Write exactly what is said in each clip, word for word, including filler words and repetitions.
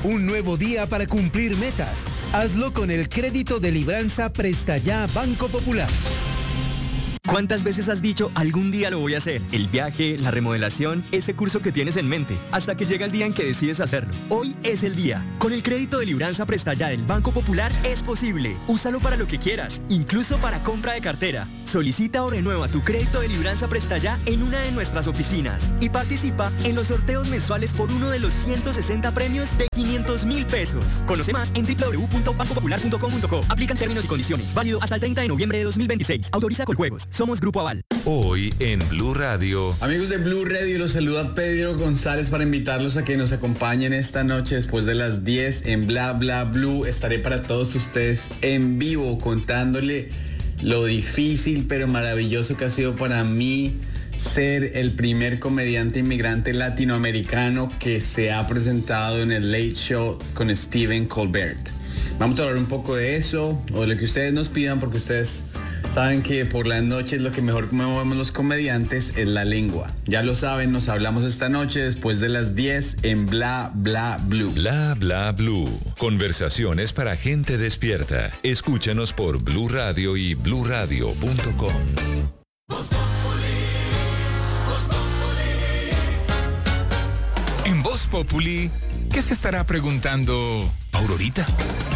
Un nuevo día para cumplir metas. Hazlo con el crédito de Libranza Presta Ya Banco Popular. ¿Cuántas veces has dicho algún día lo voy a hacer? El viaje, la remodelación, ese curso que tienes en mente, hasta que llega el día en que decides hacerlo. Hoy es el día. Con el crédito de Libranza Presta Ya del Banco Popular es posible. Úsalo para lo que quieras, incluso para compra de cartera. Solicita o renueva tu crédito de Libranza Presta Ya en una de nuestras oficinas y participa en los sorteos mensuales por uno de los ciento sesenta premios de quinientos mil pesos. Conoce más en doble u doble u doble u punto banco popular punto com punto co. Aplican términos y condiciones. Válido hasta el treinta de noviembre de dos mil veintiséis. Autoriza Coljuegos. Somos Grupo Aval. Hoy en Blue Radio. Amigos de Blue Radio, los saluda Pedro González para invitarlos a que nos acompañen esta noche después de las diez en Bla Bla Blue. Estaré para todos ustedes en vivo contándole lo difícil pero maravilloso que ha sido para mí ser el primer comediante inmigrante latinoamericano que se ha presentado en el Late Show con Stephen Colbert. Vamos a hablar un poco de eso o de lo que ustedes nos pidan, porque ustedes saben que por las noches lo que mejor movemos los comediantes es la lengua. Ya lo saben, nos hablamos esta noche después de las diez en Bla Bla Blue. Bla Bla Blue. Conversaciones para gente despierta. Escúchanos por Blue Radio y blue radio punto com. En Voz Populi, ¿qué se estará preguntando Aurorita?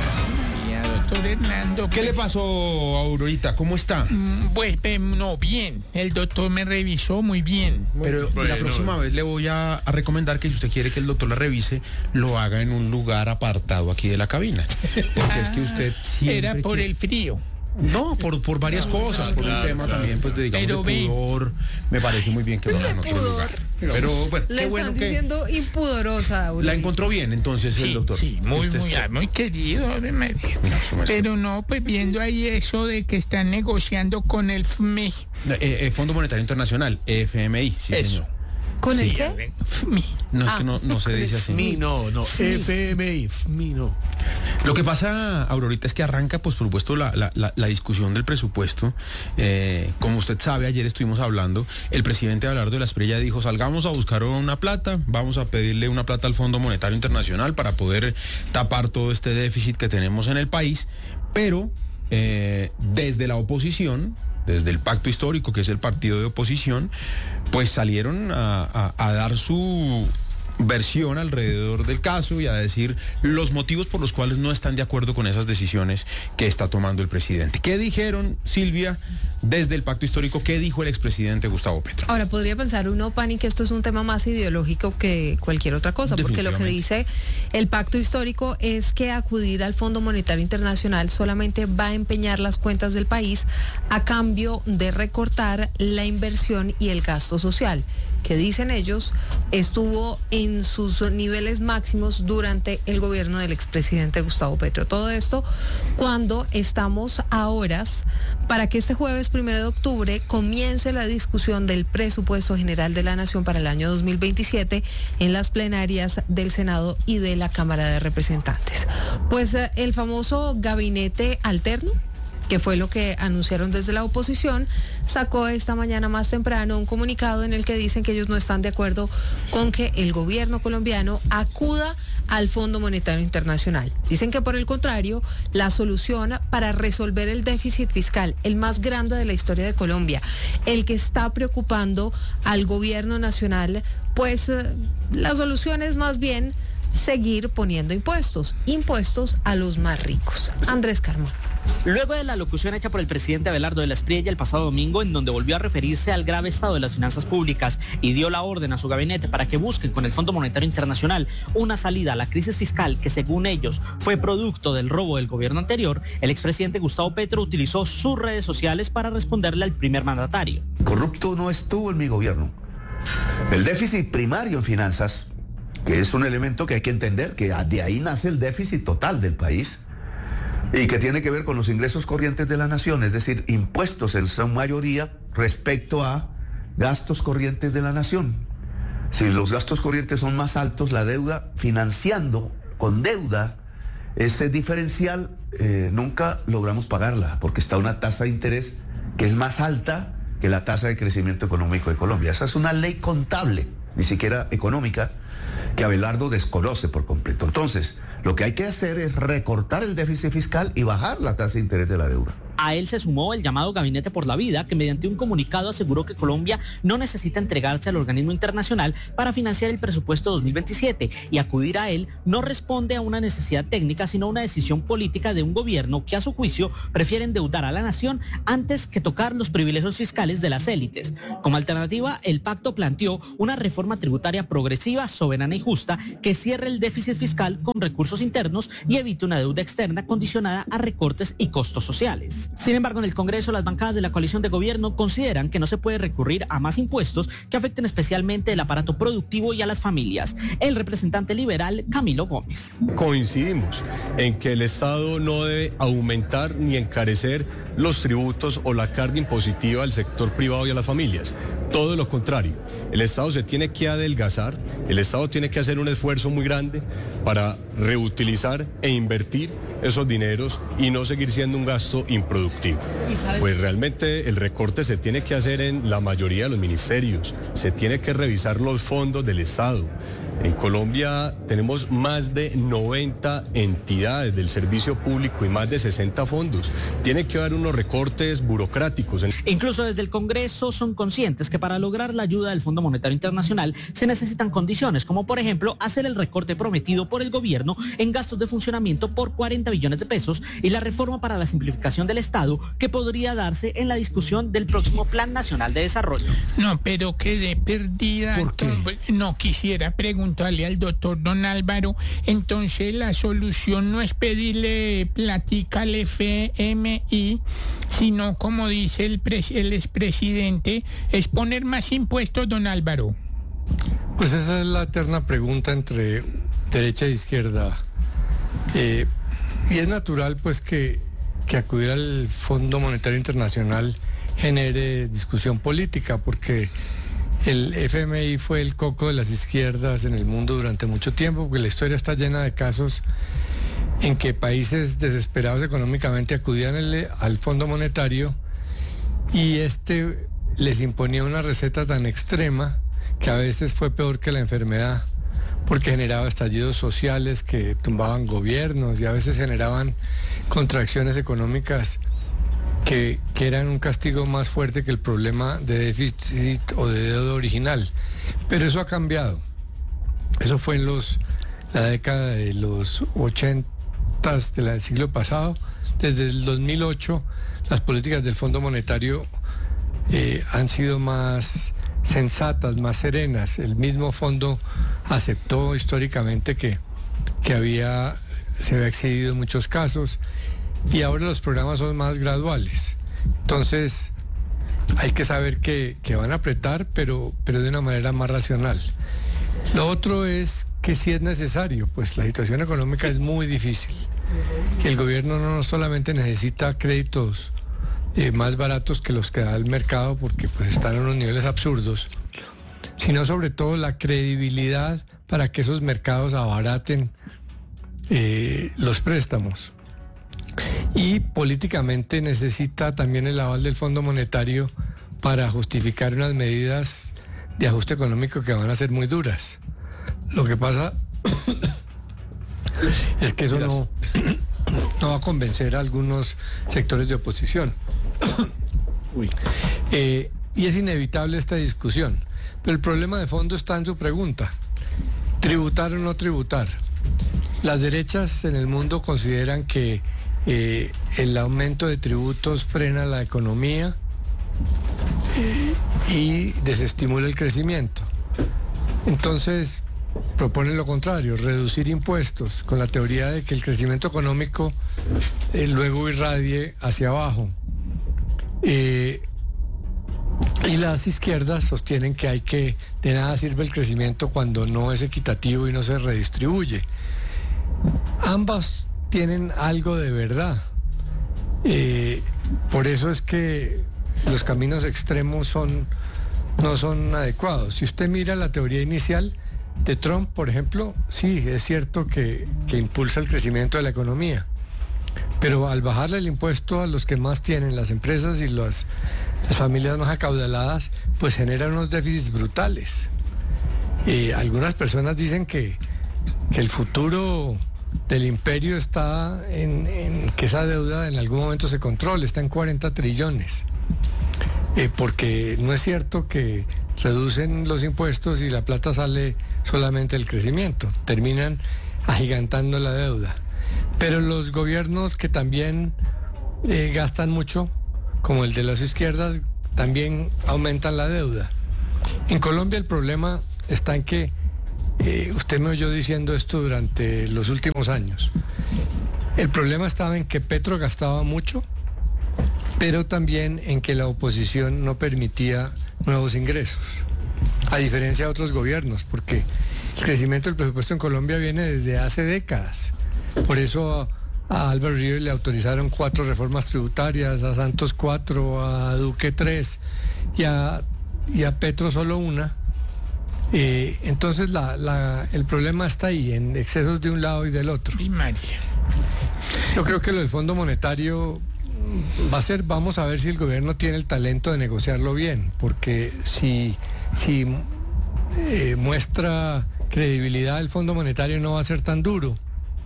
Doctor Hernando, ¿qué pues, le pasó, Aurorita? ¿Cómo está? Mm, Pues eh, no, bien. El doctor me revisó muy bien. Pero bueno. la próxima vez le voy a, a recomendar que si usted quiere que el doctor la revise, lo haga en un lugar apartado aquí de la cabina. Porque Ah, es que usted siempre Era por quiere- el frío. No, por, por varias No, cosas, no, por claro, un tema claro. también, pues de, digamos, Pero de ve- pudor. Me parece muy bien que lo haga en otro pudor. lugar. Pero bueno, Le qué bueno están que diciendo impudorosa, Aurorita. la encontró bien entonces Sí, el doctor. sí, muy, Usted muy, está- ah, muy querido, me dijo. Mira, su merced. Pero no, pues viendo ahí eso de que están negociando con el F M I. Eh, eh, Fondo Monetario Internacional, F M I, sí, Eso. señor. ¿Con el Sí. qué? F M I. No, es Ah, que no, no se con dice el así. Mi no, no. F M I, mi no. Lo que pasa, Aurorita, es que arranca, pues, por supuesto, la, la, la, la discusión del presupuesto. Eh, como usted sabe, ayer estuvimos hablando, el presidente Abelardo de la Espriella dijo, salgamos a buscar una plata, vamos a pedirle una plata al Fondo Monetario Internacional para poder tapar todo este déficit que tenemos en el país, pero eh, desde la oposición, desde el Pacto Histórico, que es el partido de oposición, pues salieron a, a, a dar su versión alrededor del caso y a decir los motivos por los cuales no están de acuerdo con esas decisiones que está tomando el presidente. ¿Qué dijeron, Silvia, desde el Pacto Histórico? ¿Qué dijo el expresidente Gustavo Petro? Ahora, podría pensar uno, Pani, que esto es un tema más ideológico que cualquier otra cosa, porque lo que dice el Pacto Histórico es que acudir al Fondo Monetario Internacional solamente va a empeñar las cuentas del país a cambio de recortar la inversión y el gasto social, que dicen ellos estuvo en sus niveles máximos durante el gobierno del expresidente Gustavo Petro. Todo esto cuando estamos a horas para que este jueves primero de octubre comience la discusión del presupuesto general de la Nación para el año dos mil veintisiete en las plenarias del Senado y de la Cámara de Representantes. Pues eh, el famoso gabinete alterno, que fue lo que anunciaron desde la oposición, sacó esta mañana más temprano un comunicado en el que dicen que ellos no están de acuerdo con que el gobierno colombiano acuda al Fondo Monetario Internacional. Dicen que por el contrario, la solución para resolver el déficit fiscal, el más grande de la historia de Colombia, el que está preocupando al gobierno nacional, pues eh, la solución es más bien seguir poniendo impuestos, impuestos a los más ricos. Andrés Carmona. Luego de la locución hecha por el presidente Abelardo de la Espriella el pasado domingo, en donde volvió a referirse al grave estado de las finanzas públicas y dio la orden a su gabinete para que busquen con el Fondo Monetario Internacional una salida a la crisis fiscal que, según ellos, fue producto del robo del gobierno anterior, el expresidente Gustavo Petro utilizó sus redes sociales para responderle al primer mandatario. Corrupto no estuvo en mi gobierno. El déficit primario en finanzas, que es un elemento que hay que entender, que de ahí nace el déficit total del país, y que tiene que ver con los ingresos corrientes de la nación, es decir, impuestos en su mayoría respecto a gastos corrientes de la nación. Si los gastos corrientes son más altos, la deuda, financiando con deuda, ese diferencial eh, nunca logramos pagarla, porque está una tasa de interés que es más alta que la tasa de crecimiento económico de Colombia. Esa es una ley contable, ni siquiera económica, que Abelardo desconoce por completo. Entonces, lo que hay que hacer es recortar el déficit fiscal y bajar la tasa de interés de la deuda. A él se sumó el llamado Gabinete por la Vida, que mediante un comunicado aseguró que Colombia no necesita entregarse al organismo internacional para financiar el presupuesto dos mil veintisiete, y acudir a él no responde a una necesidad técnica, sino a una decisión política de un gobierno que a su juicio prefiere endeudar a la nación antes que tocar los privilegios fiscales de las élites. Como alternativa, el pacto planteó una reforma tributaria progresiva, soberana y justa que cierre el déficit fiscal con recursos internos y evite una deuda externa condicionada a recortes y costos sociales. Sin embargo, en el Congreso, las bancadas de la coalición de gobierno consideran que no se puede recurrir a más impuestos que afecten especialmente el aparato productivo y a las familias. El representante liberal, Camilo Gómez. Coincidimos en que el Estado no debe aumentar ni encarecer los tributos o la carga impositiva al sector privado y a las familias. Todo lo contrario, el Estado se tiene que adelgazar, el Estado tiene que hacer un esfuerzo muy grande para reutilizar e invertir esos dineros y no seguir siendo un gasto improductivo. Pues realmente el recorte se tiene que hacer en la mayoría de los ministerios, se tiene que revisar los fondos del Estado. En Colombia tenemos más de noventa entidades del servicio público y más de sesenta fondos. Tiene que haber unos recortes burocráticos. Incluso desde el Congreso son conscientes que para lograr la ayuda del Fondo Monetario Internacional se necesitan condiciones, como por ejemplo hacer el recorte prometido por el gobierno en gastos de funcionamiento por cuarenta billones de pesos y la reforma para la simplificación del Estado que podría darse en la discusión del próximo Plan Nacional de Desarrollo. No, pero quedé perdida. ¿Por qué? No quisiera preguntarle al doctor Don Álvaro, entonces la solución no es pedirle plática al F M I, sino, como dice el, pres- el expresidente, es poner más impuestos, don Álvaro. Pues esa es la eterna pregunta entre derecha e izquierda. Eh, y es natural pues que, que acudir al Fondo Monetario Internacional genere discusión política, porque el F M I fue el coco de las izquierdas en el mundo durante mucho tiempo, porque la historia está llena de casos en que países desesperados económicamente acudían al, al Fondo Monetario y este les imponía una receta tan extrema que a veces fue peor que la enfermedad, porque generaba estallidos sociales que tumbaban gobiernos y a veces generaban contracciones económicas que, que eran un castigo más fuerte que el problema de déficit o de deuda original. Pero eso ha cambiado. Eso fue en los, la década de los ochentas del siglo pasado. Desde el dos mil ocho, las políticas del Fondo Monetario eh, han sido más sensatas, más serenas. El mismo fondo aceptó históricamente que, que había, se había excedido en muchos casos, y ahora los programas son más graduales. Entonces hay que saber que, que van a apretar, pero, pero de una manera más racional. Lo otro es que si es necesario, pues la situación económica es muy difícil. Y el gobierno no solamente necesita créditos eh, más baratos que los que da el mercado, porque pues están en unos niveles absurdos, sino sobre todo la credibilidad para que esos mercados abaraten eh, los préstamos. Y políticamente necesita también el aval del Fondo Monetario para justificar unas medidas de ajuste económico que van a ser muy duras. Lo que pasa es que eso no, no va a convencer a algunos sectores de oposición. Uy. Eh, y es inevitable esta discusión. Pero el problema de fondo está en su pregunta. ¿Tributar o no tributar? Las derechas en el mundo consideran que eh, el aumento de tributos frena la economía eh, y desestimula el crecimiento. Entonces proponen lo contrario, reducir impuestos, con la teoría de que el crecimiento económico eh, luego irradie hacia abajo. Eh, y las izquierdas sostienen que hay que, de nada sirve el crecimiento cuando no es equitativo y no se redistribuye. Ambas tienen algo de verdad. Eh, por eso es que los caminos extremos son, no son adecuados. Si usted mira la teoría inicial de Trump, por ejemplo, sí, es cierto que, que impulsa el crecimiento de la economía, pero al bajarle el impuesto a los que más tienen, las empresas y las, las familias más acaudaladas, pues genera unos déficits brutales. Eh, algunas personas dicen que, que el futuro del imperio está en, en que esa deuda en algún momento se controle, está en cuarenta trillones. Eh, porque no es cierto que reducen los impuestos y la plata sale solamente del crecimiento, terminan agigantando la deuda. Pero los gobiernos que también eh, gastan mucho, como el de las izquierdas, también aumentan la deuda. En Colombia el problema está en que, eh, usted me oyó diciendo esto durante los últimos años, el problema estaba en que Petro gastaba mucho, pero también en que la oposición no permitía nuevos ingresos, a diferencia de otros gobiernos, porque el crecimiento del presupuesto en Colombia viene desde hace décadas. Por eso a, a Álvaro Uribe le autorizaron cuatro reformas tributarias, a Santos cuatro, a Duque tres y a, y a Petro solo una. Eh, entonces la, la, el problema está ahí, en excesos de un lado y del otro. Y María. Yo creo que lo del Fondo Monetario va a ser, vamos a ver si el gobierno tiene el talento de negociarlo bien, porque si, si eh, muestra credibilidad el Fondo Monetario no va a ser tan duro.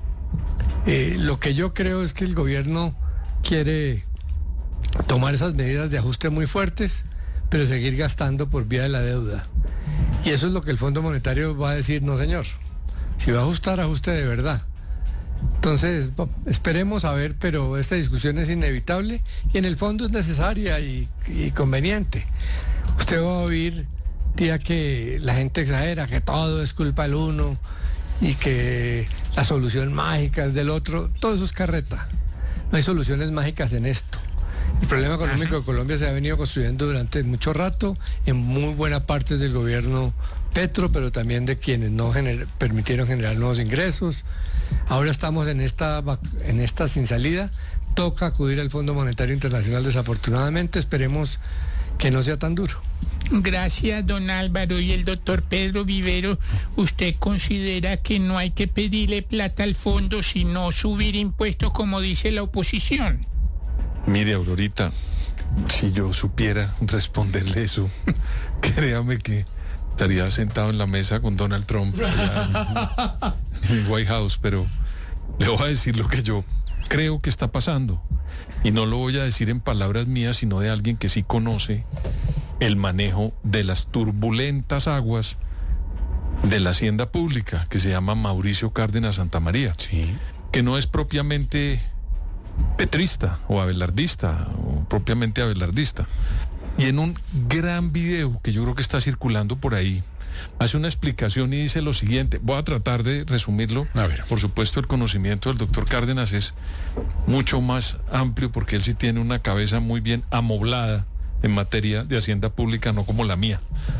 Eh, lo que yo creo es que el gobierno quiere tomar esas medidas de ajuste muy fuertes, pero seguir gastando por vía de la deuda. Y eso es lo que el Fondo Monetario va a decir, no señor, si va a ajustar, ajuste de verdad. Entonces, esperemos a ver, pero esta discusión es inevitable y en el fondo es necesaria y, y conveniente. Usted va a oír, tía, que la gente exagera, que todo es culpa del uno y que la solución mágica es del otro. Todo eso es carreta. No hay soluciones mágicas en esto. El problema económico de Colombia se ha venido construyendo durante mucho rato, en muy buena parte del gobierno Petro, pero también de quienes no gener- permitieron generar nuevos ingresos. Ahora estamos en esta, en esta sin salida, toca acudir al Fondo Monetario Internacional desafortunadamente, esperemos que no sea tan duro. Gracias, don Álvaro. Y el doctor Pedro Vivero, ¿usted considera que no hay que pedirle plata al fondo, sino subir impuestos como dice la oposición? Mire, Aurorita, si yo supiera responderle eso, créame que estaría sentado en la mesa con Donald Trump allá en el White House, pero le voy a decir lo que yo creo que está pasando. Y no lo voy a decir en palabras mías, sino de alguien que sí conoce el manejo de las turbulentas aguas de la hacienda pública, que se llama Mauricio Cárdenas Santamaría, sí, que no es propiamente petrista o abelardista, o propiamente abelardista. Y en un gran video que yo creo que está circulando por ahí, hace una explicación y dice lo siguiente. Voy a tratar de resumirlo. A ver. Por supuesto, el conocimiento del doctor Cárdenas es mucho más amplio porque él sí tiene una cabeza muy bien amoblada en materia de hacienda pública, no como la mía.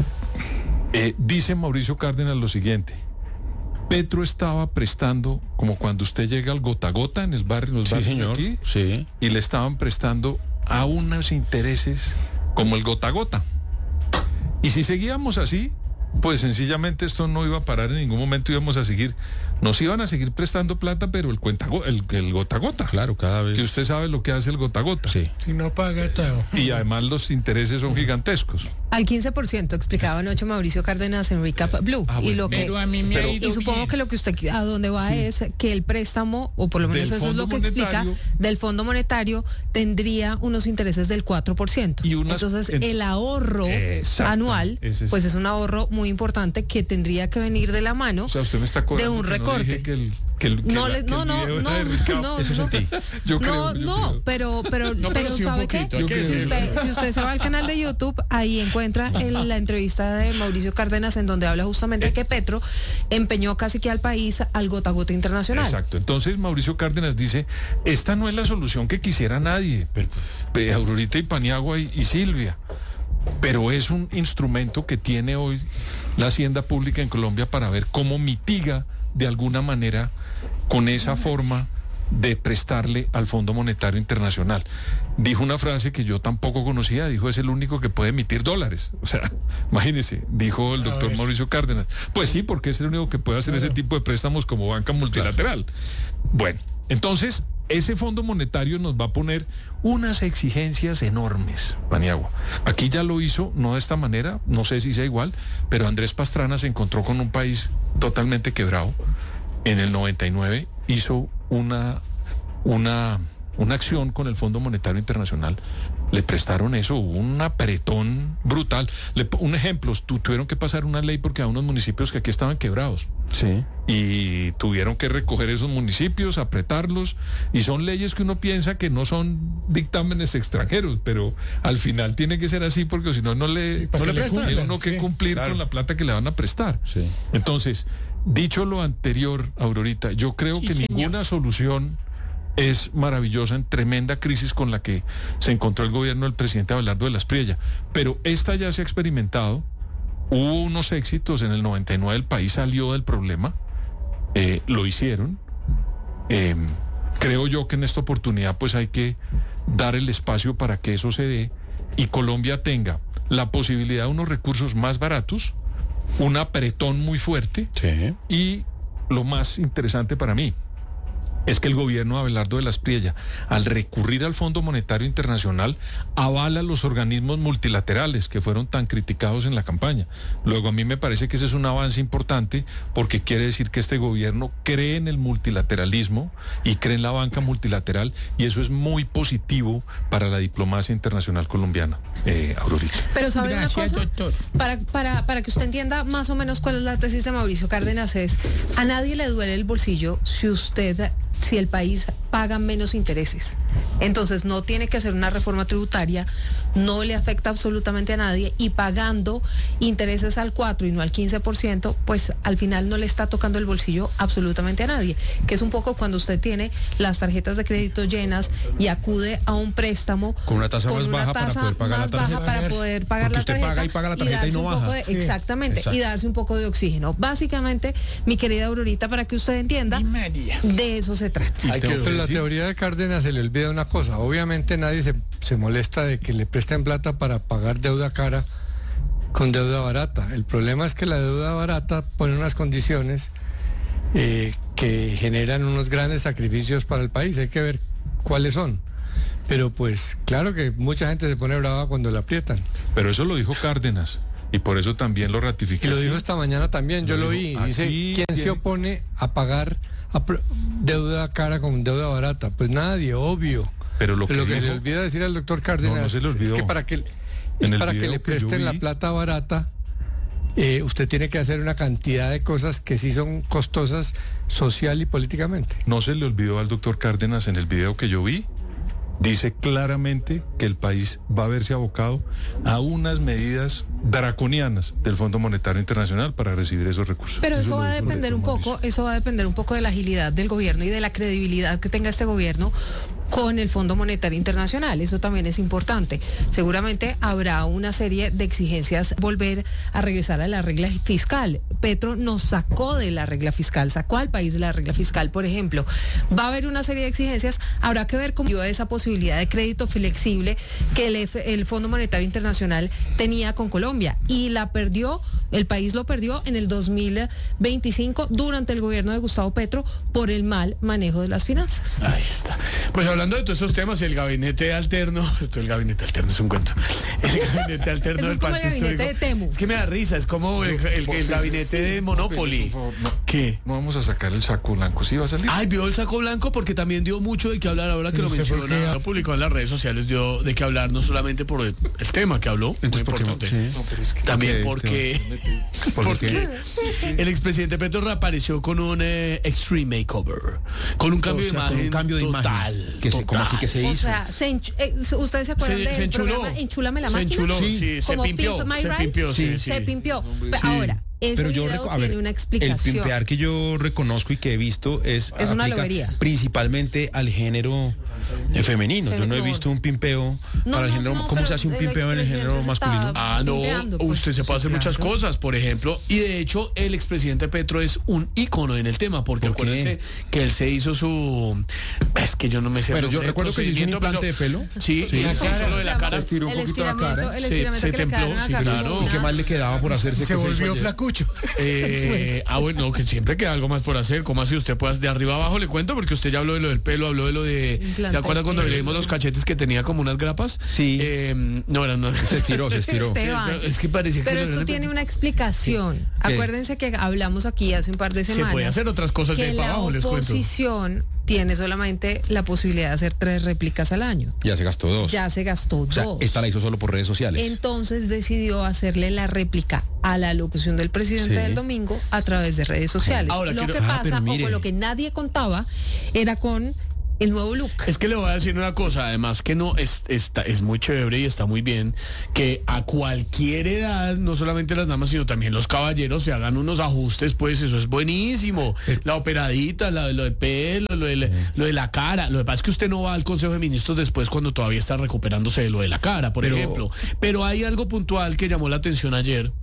Eh, dice Mauricio Cárdenas lo siguiente. Petro estaba prestando, como cuando usted llega al gota a gota en el barrio, en los sí, barrios señor. de aquí, Sí. y le estaban prestando a unos intereses como el gota a gota. Y si seguíamos así, pues sencillamente esto no iba a parar en ningún momento, íbamos a seguir, nos iban a seguir prestando plata, pero el cuenta el, el gota a gota. Claro, cada vez. Que usted sabe lo que hace el gota a gota. Sí. Si no paga, todo. Y además los intereses son gigantescos. Al quince por ciento explicaba anoche Mauricio Cárdenas en Recap Blue. Ah, bueno. Y lo que Pero a mí me pero- ha ido y supongo bien. que lo que usted a dónde va Sí. es que el préstamo, o por lo menos Del eso es lo Fondo que explica, Monetario. del Fondo Monetario tendría unos intereses del cuatro por ciento. Y unas- Entonces en- el ahorro Exacto. anual, Ese es- pues es un ahorro muy importante que tendría que venir de la mano O sea, usted me está de cobrando un que no recorte. dije que el, que el- que No, la- le- que no, el no, video no, era de Ricardo. no, Eso no. sentí. Yo creo, No, yo no, creo. pero, pero, No, pero pero sí un ¿sabe qué? poquito, hay que Si decirlo. usted, si usted se va al canal de YouTube, ahí encuentra el- la entrevista de Mauricio Cárdenas en donde habla justamente de que Petro empeñó casi que al país al gota a gota internacional. Exacto. Entonces Mauricio Cárdenas dice, esta no es la solución que quisiera nadie, pero, pero Aurorita y Paniagua y, y Silvia, pero es un instrumento que tiene hoy la hacienda pública en Colombia para ver cómo mitiga de alguna manera con esa forma de prestarle al Fondo Monetario Internacional. Dijo una frase que yo tampoco conocía, dijo, es el único que puede emitir dólares. O sea, imagínese, dijo el doctor Mauricio Cárdenas. Pues sí, porque es el único que puede hacer ese tipo de préstamos como banca multilateral. Bueno, entonces, ese Fondo Monetario nos va a poner unas exigencias enormes, Paniagua. Aquí ya lo hizo, no de esta manera, no sé si sea igual, pero Andrés Pastrana se encontró con un país totalmente quebrado. En el noventa y nueve hizo una, una, una acción con el Fondo Monetario Internacional. Le prestaron eso, hubo un apretón brutal. Le, un ejemplo, tu, tuvieron que pasar una ley porque había unos municipios que aquí estaban quebrados. Sí. Y tuvieron que recoger esos municipios, apretarlos, y son leyes que uno piensa que no son dictámenes extranjeros, pero al final tiene que ser así porque si no, no le, no le prestan. Tiene uno que cumplir claro. con la plata que le van a prestar. Sí. Entonces, dicho lo anterior, Aurorita, yo creo sí, que señor. ninguna solución es maravillosa en tremenda crisis con la que se encontró el gobierno del presidente Abelardo de la Espriella, pero esta ya se ha experimentado. Hubo unos éxitos en el noventa y nueve, el país salió del problema, eh, lo hicieron. Eh, creo yo que en esta oportunidad pues hay que dar el espacio para que eso se dé y Colombia tenga la posibilidad de unos recursos más baratos, un apretón muy fuerte sí. y lo más interesante para mí es que el gobierno de Abelardo de la Espriella, al recurrir al Fondo Monetario Internacional, avala los organismos multilaterales que fueron tan criticados en la campaña. Luego, a mí me parece que ese es un avance importante porque quiere decir que este gobierno cree en el multilateralismo y cree en la banca multilateral, y eso es muy positivo para la diplomacia internacional colombiana, eh, Aurorita. Pero ¿sabe una cosa? Doctor. Para, para, para que usted entienda más o menos cuál es la tesis de Mauricio Cárdenas es, a nadie le duele el bolsillo si usted... si el país paga menos intereses. Entonces no tiene que hacer una reforma tributaria, no le afecta absolutamente a nadie, y pagando intereses al cuatro y no al quince por ciento, pues al final no le está tocando el bolsillo absolutamente a nadie, que es un poco cuando usted tiene las tarjetas de crédito llenas y acude a un préstamo con una tasa más baja para poder pagar la tarjeta. Para poder pagar la tarjeta. Paga y paga la tarjeta y, y no baja. De, sí, exactamente, exacto. Y darse un poco de oxígeno. Básicamente, mi querida Aurorita, para que usted entienda, de eso se trata. Pero la teoría de Cárdenas se le olvida una cosa. Obviamente nadie se, se molesta de que le presten plata para pagar deuda cara con deuda barata. El problema es que la deuda barata pone unas condiciones eh, que generan unos grandes sacrificios para el país. Hay que ver cuáles son. Pero pues claro que mucha gente se pone brava cuando la aprietan. Pero eso lo dijo Cárdenas. Y por eso también lo ratificó. Y lo dijo esta mañana también, yo lo, lo vi. Dice, ¿quién se opone a pagar a deuda cara con deuda barata? Pues nadie, obvio. Pero lo que, Pero lo que dijo, le olvida decir al doctor Cárdenas no, no se le olvidó. es que para que, es para que le presten que la plata barata, eh, usted tiene que hacer una cantidad de cosas que sí son costosas social y políticamente. No se le olvidó al doctor Cárdenas en el video que yo vi. Dice claramente que el país va a verse abocado a unas medidas draconianas del Fondo Monetario Internacional para recibir esos recursos. Pero eso, eso va a depender un poco, eso va a depender un poco de la agilidad del gobierno y de la credibilidad que tenga este gobierno con el Fondo Monetario Internacional. Eso también es importante. Seguramente habrá una serie de exigencias, volver a regresar a la regla fiscal. Petro nos sacó de la regla fiscal, sacó al país de la regla fiscal, por ejemplo. Va a haber una serie de exigencias, habrá que ver cómo esa posibilidad de crédito flexible que el, F, el Fondo Monetario Internacional tenía con Colombia, y la perdió, el país lo perdió en el dos mil veinticinco durante el gobierno de Gustavo Petro por el mal manejo de las finanzas. Ahí está. Pues hablando de todos esos temas, el gabinete alterno, esto el gabinete alterno es un cuento. El gabinete alterno del Pacto Histórico. El gabinete de Temu. Es que me da risa, es como el, el, el gabinete de Monopoly. Favor, no, ¿Qué? No vamos a sacar el saco blanco, ¿sí va a salir? Ay, vio el saco blanco porque también dio mucho de qué hablar ahora que lo menciona. Lo publicó en las redes sociales, dio de qué hablar, no solamente por el, el tema que habló, muy importante. Sí. No, pero es que también porque, este, porque el expresidente Petro reapareció con un eh, extreme makeover, con un cambio o sea, de imagen con un cambio de total. Imagen. Que se, ¿Cómo así que se hizo? O sea, se ench eh, ¿ustedes se acuerdan se, del se enchuló, programa Enchúlame la se máquina? Enchuló, sí, sí, se pimpió, Pimp My se Ride? pimpió, sí, sí. Se pimpió. Sí. Ahora, ese Pero yo video a ver, tiene una explicación. El pimpear que yo reconozco y que he visto es, es una lobería. Principalmente al género femenino. femenino. Yo no he visto un pimpeo no, para el género. No, ¿Cómo se hace un pimpeo en el género masculino? Ah, no, pues, usted se puede hacer muchas cosas, por ejemplo, y de hecho el expresidente Petro es un ícono en el tema, porque ¿Por acuérdense que él se hizo su Es que yo no me sé. Bueno, yo recuerdo que se hizo un implante de pelo. Sí, sí, sí, solo de la cara. Se estiró un el poquito la cara. El estiramiento se, que se le templó, quedaron sí, acá claro. como ¿Y qué más le quedaba por hacerse? Se volvió flacucho. Eh, ah, bueno, que siempre queda algo más por hacer. ¿Cómo así usted puede de arriba abajo le cuento? Porque usted ya habló de lo del pelo, habló de lo de. Implante ¿Se acuerda cuando de leímos los cachetes que tenía como unas grapas? Sí. Eh, no, eran no. Se estiró, se estiró. Esteban. Sí, es que parecía Pero que esto no, tiene una explicación. ¿Qué? Acuérdense que hablamos aquí hace un par de semanas. Se puede hacer otras cosas de que ahí para la abajo, les cuento. oposición tiene solamente la posibilidad de hacer tres réplicas al año. Ya se gastó dos. Ya se gastó o sea, dos. esta la hizo solo por redes sociales. Entonces decidió hacerle la réplica a la locución del presidente Sí. del domingo a través de redes sociales. Ahora, lo quiero- que Ah, pasa, pero o mire. con lo que nadie contaba, era con el nuevo look. Es que le voy a decir una cosa, además que no es, está, es muy chévere y está muy bien que a cualquier edad, no solamente las damas, sino también los caballeros se hagan unos ajustes, pues eso es buenísimo. La operadita, la, lo del pelo, lo de, la, lo de la cara. Lo que pasa es que usted no va al Consejo de Ministros después cuando todavía está recuperándose de lo de la cara, por Pero- ejemplo. Pero hay algo puntual que llamó la atención ayer,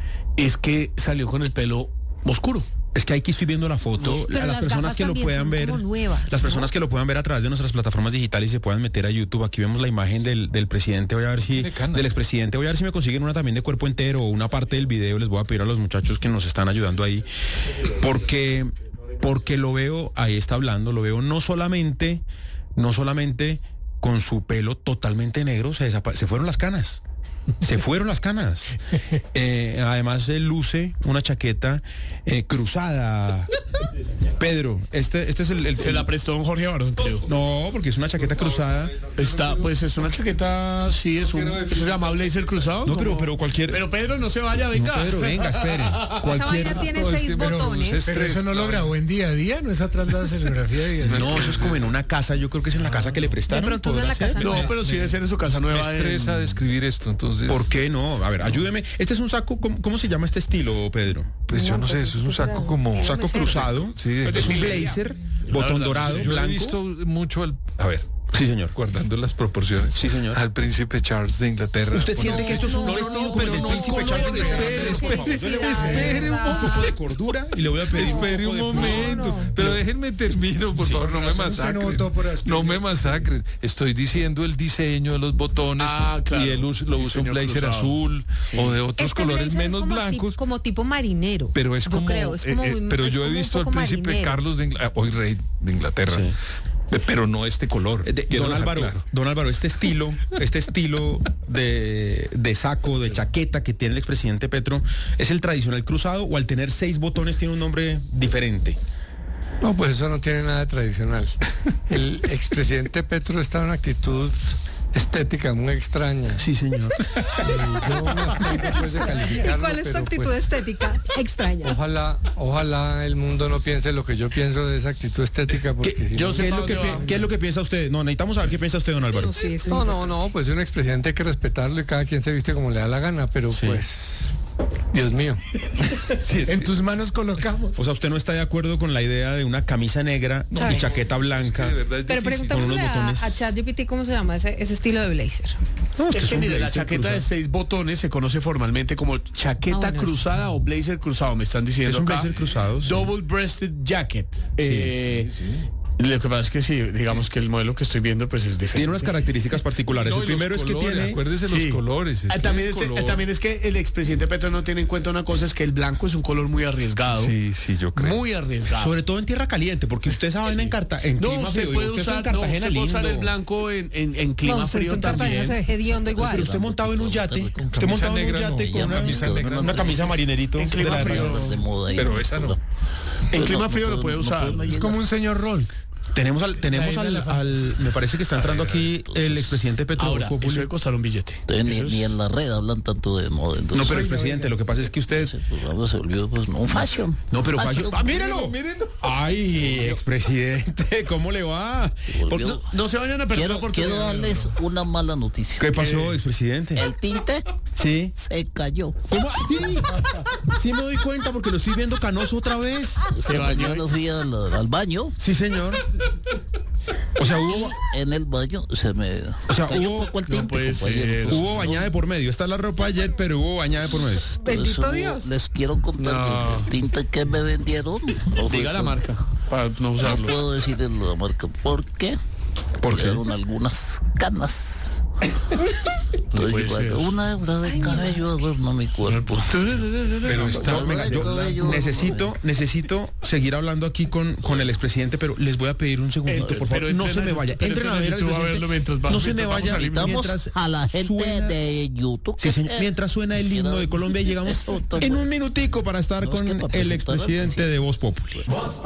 es que salió con el pelo oscuro. Es que aquí estoy viendo la foto. Pero a las las personas gafas que lo también puedan son ver, como nuevas, las personas ¿no? que lo puedan ver a través de nuestras plataformas digitales y se puedan meter a YouTube. Aquí vemos la imagen del, del presidente. Voy a ver si Tiene canas. del expresidente. Voy a ver si me consiguen una también de cuerpo entero o una parte del video. Les voy a pedir a los muchachos que nos están ayudando ahí, porque porque lo veo. Ahí está hablando. Lo veo no solamente no solamente con su pelo totalmente negro. Se desapa- se fueron las canas. Se fueron las canas. Eh, además, él luce una chaqueta eh, cruzada. Pedro, este, este es el, el- Se la prestó don Jorge Barón, creo. No, porque es una chaqueta cruzada. Está, pues es una chaqueta, sí, es un, eso se llama blazer cruzado. No, pero, como- pero cualquier. Pero Pedro, no se vaya, No, venga. Pedro, venga, espere. Esa Cualquier. vaina tiene no, es seis que, pero, botones. es- Pero eso no lo grabó en día a día, no es atrás de la escenografía de día a día. No, eso es como en una casa. Yo creo que es en la casa que le prestaron. De pronto es en ¿Podrá la casa ser? No, pero sí debe ser en su casa Me nueva. en- estresa describir esto, entonces. ¿Por qué no? A ver, ayúdeme. Este es un saco. ¿Cómo, cómo se llama este estilo, Pedro? Pues yo no sé, eso es un saco como. Un saco cruzado. Sí, Es un blazer, botón dorado, Yo he blanco. visto mucho al. A ver. Sí, señor. Guardando las proporciones. Sí, señor. Al príncipe Charles de Inglaterra. ¿Usted siente Poniendo- que esto es un no, estilo no, como el pero del no, príncipe no, Charles? no, Espere, pero espere, qué espere, necesidad, espere un ¿verdad? poco de cordura y le voy a pedir Espere un poco de- momento, No, no. pero déjenme termino, por favor, no me razón, usted no masacren. votó por Aspiri. No me masacren. Estoy diciendo el diseño de los botones Ah, claro. y él us- lo usa un Diseño blazer cruzado. azul o de otros Este colores blazer es menos como blancos. esti- como tipo marinero. Pero es yo como, creo, es como eh, eh, muy- pero es yo he como un visto al poco príncipe marinero. Carlos de Inglaterra, hoy rey de Inglaterra, Sí. Eh, pero no este color. Eh, de- Quiero don dejar Álvaro, claro. don Álvaro, este estilo, este estilo de, de saco, de chaqueta que tiene el expresidente Petro, ¿es el tradicional cruzado o al tener seis botones tiene un nombre diferente? No, pues eso no tiene nada de tradicional. El expresidente Petro está en una actitud estética muy extraña. Sí, señor. Y yo me abstengo, pues, de ¿Y calificarlo, cuál es tu pero, actitud pues, estética? Extraña. Ojalá, ojalá el mundo no piense lo que yo pienso de esa actitud estética, porque ¿Qué, si yo no- sé ¿qué es pa' lo que, dónde pi- va. ¿Qué es lo que piensa usted? No, necesitamos saber qué piensa usted, don Álvaro. Sí, eso es No, no, importante. no, pues un expresidente hay que respetarlo y cada quien se viste como le da la gana, pero Sí. pues, Dios mío. En tus manos colocamos. O sea, usted no está de acuerdo con la idea de una camisa negra y Ay. chaqueta blanca. De verdad es Pero difícil. con preguntémosle unos a, botones. a ChatGPT cómo se llama ese, ese estilo de blazer. No, Es este que un mire, la blazer chaqueta de cruzado. seis botones se conoce formalmente como chaqueta Ah, bueno, cruzada o blazer cruzado, me están diciendo Es un acá. blazer cruzado, sí. Double breasted jacket. Eh, Lo que pasa es que sí, digamos que el modelo que estoy viendo pues es diferente. Tiene unas características particulares. No, el y los primero es que colores, tiene... Acuérdese Sí. los colores. es Ah, que también, el es, color- también es que el expresidente Petro no tiene en cuenta una cosa, es que el blanco es un color muy arriesgado. Sí, sí, yo creo. Muy arriesgado. Sobre todo en tierra caliente, porque usted esa vaina en, Carta en no, clima usted frío. puede usted está en usar, no, Cartagena usted puede usar lindo. el blanco en, en, en clima No, usted frío está en Cartagena, también. se ve hediondo igual. Pero usted montado en un yate, usted camisa montado en un negra no, yate con ya una, camisa negra una no. camisa marinerito En de clima la de frío. rayas. de moda ahí, Pero esa no. En clima frío lo puede usar. Es como un señor Rolk. Tenemos al, tenemos La al, isla de la al- me parece que está entrando aquí el expresidente Petro. Ahora, Populi. eso debe costar un billete. Entonces, ni, ni en la red hablan tanto de moda. Entonces, No, pero el presidente, lo que pasa es que usted... ese programa se volvió pues no un fashion. No, pero Fashion. fallo. ¡Ah, mírelo! ¡Mírelo! ¡Ay, expresidente! ¿Cómo le va? Volvió- Por- No, no se vayan a perder la quiero, oportunidad. quiero darles una mala noticia. ¿Qué pasó, expresidente? El tinte Sí. se cayó. ¿Cómo? Sí. Sí me doy cuenta porque lo estoy viendo canoso otra vez. Esta bañó mañana fui al, al baño Sí, señor. O sea, hubo... En el baño se me... O sea, cayó hubo... un poco el tinte, no puede compañero. ser. Hubo bañada de por medio. Está la ropa ayer, pero hubo bañada de por medio. Bendito Pues, Dios. Les quiero contar No. que el tinte que me vendieron... no fue Diga la con- marca para no No usarlo. puedo decir la marca. ¿Por qué? ¿Por qué? Quedaron algunas canas. No puede Entonces, ser. una hebra de cabello adorna mi cuerpo. Pero está, No, venga, no, yo no, yo- necesito, necesito seguir hablando aquí con, con el expresidente, pero les voy a pedir un segundito, Entre- por favor. pero No entren se a me YouTube, vaya. pero Entren a entren a ver al YouTube a verlo presidente. mientras No se vamos- me mientras vaya. vamos a Invitamos Mientras a la gente suena- de YouTube. Sí, que señor. se- Mientras suena el himno de Colombia, llegamos Eso, todo en un bueno. minutico para estar No, es con que para el presentar expresidente algo, sí. de Voz Populi.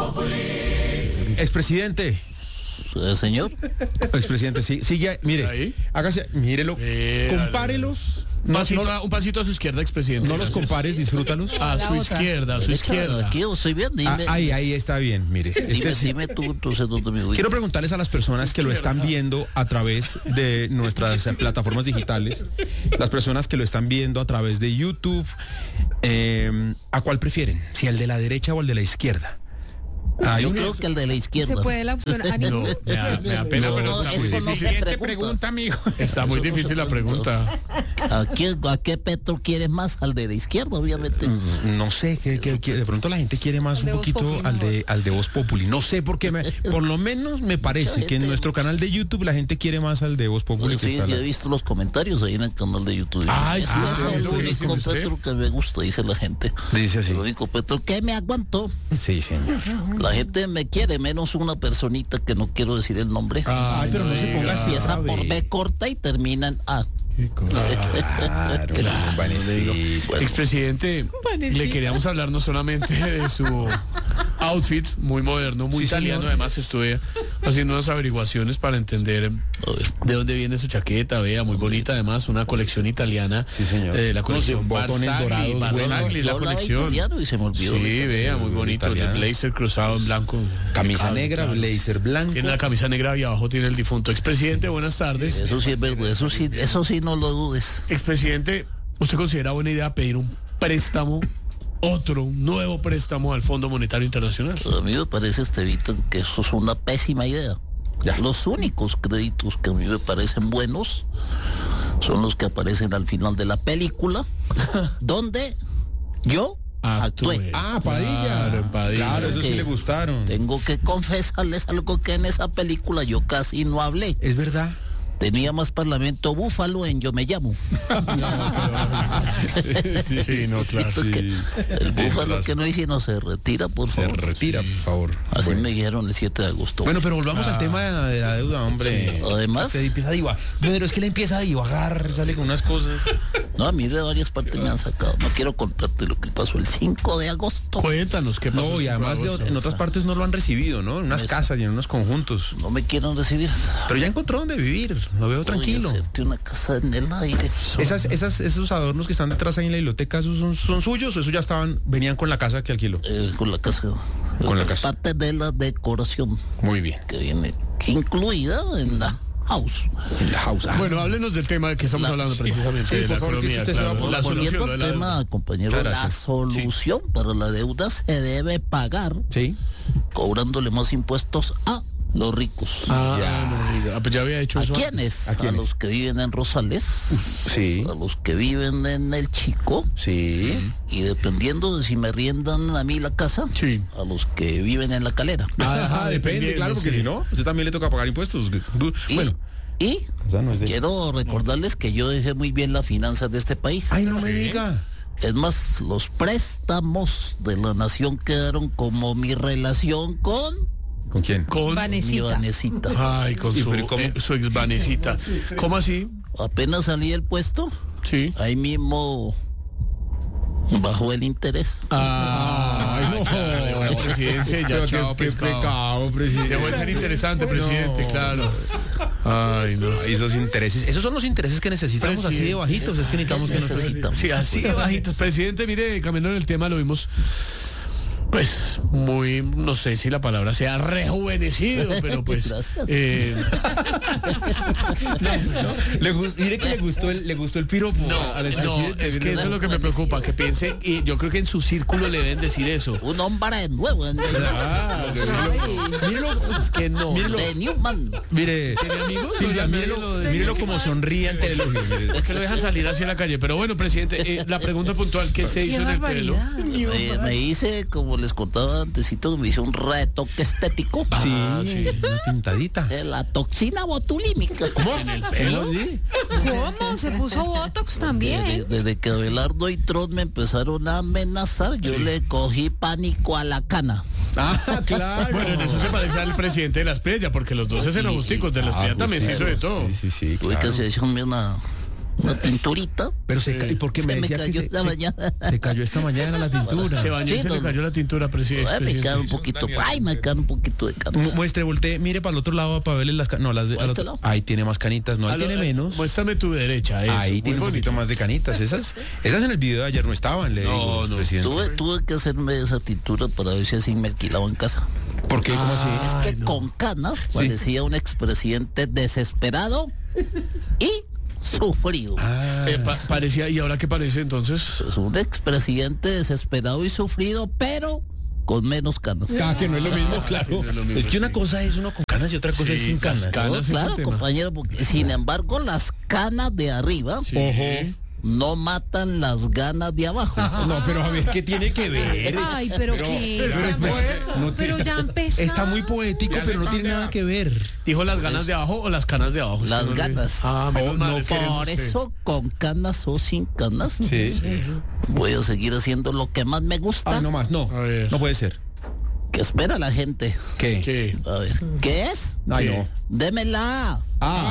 Expresidente. Eh, señor. Expresidente, sí, sigue, ahí. Mire, ¿Ahí? hágase, mírelo, Eh, compárelos. Un No, pasito, no- a, un pasito a su izquierda, expresidente. no los Gracias. compares, disfrútalos. A su izquierda, a su Derecha, izquierda. Aquí yo estoy bien. Dime, Ah, ahí, ahí está bien, mire. dime, Este sí. dime tú, entonces, dónde me ubico. Quiero preguntarles a las personas que lo están viendo a través de nuestras eh, plataformas digitales, las personas que lo están viendo a través de YouTube, eh, ¿a cuál prefieren? ¿Si el de la derecha o el de la izquierda? Hay Yo una- creo que el de la Se izquierda. puede la opción a No, me da, me da pena, No, pero no, está eso muy no se difícil. Siguiente pregunta. pregunta, amigo. Está muy Eso no difícil se la pregunta. pregunta. ¿A qué, ¿A qué Petro quieres más? Al de la izquierda, obviamente. No sé, que, que- que de pronto la gente quiere más Al un de Voz poquito Populi, al de, mejor. al de Voz Populi. No sé por qué, me- por lo menos me parece que en nuestro canal de YouTube la gente quiere más al de Voz Populi. Pues que sí, está yo la- he visto los comentarios ahí en el canal de YouTube. Ay, Este sí, es sí, el lo dice único usted. Petro que me gusta, dice la gente. Dice así. El único Petro que me aguantó. Sí, señor. La gente me quiere, menos una personita que no quiero decir el nombre. Ay, pero no se ponga así. Empieza por B corta y termina en A. Claro, claro, Vanecito. Expresidente, le queríamos hablar no solamente de su outfit muy moderno, muy Sí, italiano, señor. además estuve haciendo unas averiguaciones para entender de dónde viene su chaqueta, vea, muy bonita además, una colección italiana, Sí, señor. eh, la Con colección botones Barzagli, dorados, Barzagli, Yo la hablaba colección. italiano y se me olvidó. Sí, ahorita. vea, muy bonito, el Italiano. blazer cruzado en blanco. Camisa Impecable, negra, claro. blazer blanco. Tiene la camisa negra y abajo tiene el difunto. Expresidente, buenas tardes. Eso sí es verdad, eso sí, eso sí no lo dudes. Expresidente, ¿usted considera buena idea pedir un préstamo, otro, un nuevo préstamo al Fondo Monetario Internacional? A mí me parece, Estevita, que eso es una pésima idea. Los únicos créditos que a mí me parecen buenos son los que aparecen al final de la película, donde yo actué. Ah, Padilla. Claro, Padilla. Claro, eso sí Que le gustaron. Tengo que confesarles algo que en esa película yo casi no hablé. Es verdad. Tenía más parlamento búfalo en Yo Me Llamo. Sí, sí, no, claro. Esto que el búfalo que no hice no se retira, por Se favor. retira, por favor. Así Bueno. me dijeron el siete de agosto. Bueno, pero volvamos al tema de la deuda, hombre. Además- Usted empieza a divagar. Pero es que le empieza a divagar, sale con unas cosas. No, a mí de varias partes me han sacado. No quiero contarte lo que pasó el cinco de agosto. Cuéntanos qué pasó. No, y el cinco de además de- agosto? en otras partes no lo han recibido, ¿no? En unas Eso. casas y en unos conjuntos. No me quieren recibir. Pero ya encontró dónde vivir. Lo veo tranquilo. Voy a hacerte una casa en el aire. Esas, esas, esos adornos que están detrás ahí en la biblioteca, ¿esos son, son suyos o esos ya estaban, venían con la casa que alquiló? Eh, con la casa. Con la casa. Parte de la decoración Muy bien. que viene incluida en la house. En la house. Ah, Bueno, háblenos del tema que estamos La- hablando precisamente, Sí, de la por favor, que economía. usted se va Claro. por- La Volviendo solución, lo de al la tema, deuda. compañero, Muchas la gracias. solución para la deuda se debe pagar sí. cobrándole más impuestos a los ricos. Ah, no diga. Ah, pues ya había hecho ¿A eso. quiénes? ¿A ¿A, quiénes? los que viven en Rosales, Sí. a los que viven en El Chico, Sí. y dependiendo de si me riendan a mí la casa, Sí. a los que viven en la calera. Ah, depende, dependiendo, claro, porque sí. si no, usted también le toca pagar impuestos. Du- Y, Bueno, y o sea, no es de- quiero recordarles que yo dejé muy bien las finanzas de este país. Ay, no me diga. Es más, los préstamos de la nación quedaron como mi relación con ¿Con quién? Con... mi Vanesita. Vanesita. Ay, con ¿Y su, pero cómo? eh, su ex Vanesita. ¿Cómo así? Apenas salí del puesto, Sí. ahí mismo bajó el interés. Ah, Ay, no. claro, dejó la presidencia y ya Pero qué- chao, qué pescado. pecado, presidente. Dejó de ser interesante, No. presidente, claro. Ay, no. Ay, esos intereses, esos son los intereses que necesitamos así de bajitos, es que necesitamos que nos Necesitamos. Sí, así de bajitos. Presidente, mire, cambiando en el tema, lo vimos Pues muy, no sé si la palabra sea rejuvenecido, pero pues... eh, no, no, le gust, mire que le gustó el, le gustó el piropo. No, al no, es que eso es lo que me preocupa, que piense, y yo creo que en su círculo le deben decir eso. Un hombre nuevo. Claro, mírelo, es que no. Mírelo. De Newman. Mire, ¿tiene amigos? Silvia, mírelo, mírelo como sonríe ante el elogio. Es que lo dejan salir hacia la calle. Pero bueno, presidente, eh, la pregunta puntual, ¿qué se hizo en el pelo? Me, me hice, como les contaba antesito, me hice un retoque estético. Sí, ah, sí, una pintadita. De la toxina botulímica. ¿Cómo? ¿En el pelo? ¿Sí? ¿Cómo? ¿Se puso Botox también? Desde, desde que Abelardo y Trot me empezaron a amenazar, yo sí. le cogí pánico a la cana. Ah, claro. Bueno, en eso se parece al presidente de Las Pillas, porque los dos se agusticos de Las Pillas ah, también se hizo de todo. Sí, sí, sí. Tuve claro. que hacerme una... una tinturita. Pero se cayó, ¿por qué me, me decía cayó que esta se, mañana? Se, se cayó esta mañana la tintura. Se bañó sí, y se no, le cayó la tintura, presidente. Me quedan un poquito, ay, me quedan un poquito de canas. Muestre, voltee, mire para el otro lado para verle las canas. No, las de, al otro, ahí tiene más canitas, no, ahí tiene menos. Muéstrame tu derecha, eso. Ahí tiene un poquito más de canitas, esas. Esas en el video de ayer no estaban, le no, digo, no. presidente. Tuve, tuve que hacerme esa tintura para ver si así me alquilaba en casa. ¿Por qué? ¿Cómo así? Es que Ay, no. con canas parecía sí. un expresidente desesperado y sufrido. Ah. Eh, pa parecía, ¿y ahora qué parece entonces? Es un expresidente desesperado y sufrido, pero con menos canas. Ah, que no es lo mismo, claro. Sí, no es, lo mismo, es que una sí. cosa es uno con canas y otra cosa sí, es sin canas. canas no, claro, compañero, porque sin embargo las canas de arriba... Sí. Ojo. No matan las ganas de abajo. No, pero a ver, ¿qué tiene que ver? Ay, pero, pero qué pero, está, pero, no, pero está, ya empezó. Está muy poético, ya pero no tiene nada que ver. ¿Dijo las ganas de abajo o las canas de abajo? Las ganas. Ah, oh, no, por eso, con canas o sin canas, sí. voy a seguir haciendo lo que más me gusta. Ah, no más, no. No puede ser. ¿Qué espera la gente? ¿Qué? ¿Qué? A ver, ¿qué es? Ay, no. Démela. Ah.